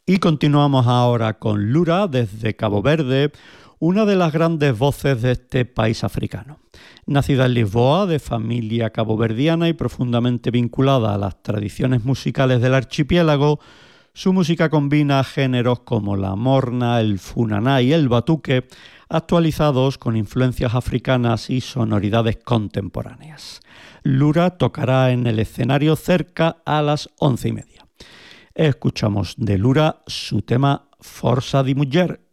Y continuamos ahora con Lura desde Cabo Verde, una de las grandes voces de este país africano. Nacida en Lisboa, de familia caboverdiana y profundamente vinculada a las tradiciones musicales del archipiélago, su música combina géneros como la morna, el funaná y el batuque, actualizados con influencias africanas y sonoridades contemporáneas. Lura tocará en el escenario cerca a las 11:30. Escuchamos de Lura su tema Força di Mulher.